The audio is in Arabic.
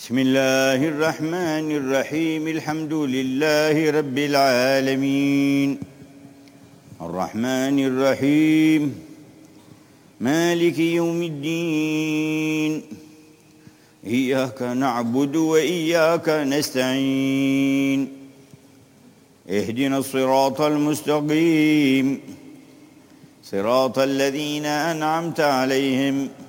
بسم الله الرحمن الرحيم. الحمد لله رب العالمين الرحمن الرحيم مالك يوم الدين إياك نعبد وإياك نستعين اهدنا الصراط المستقيم صراط الذين أنعمت عليهم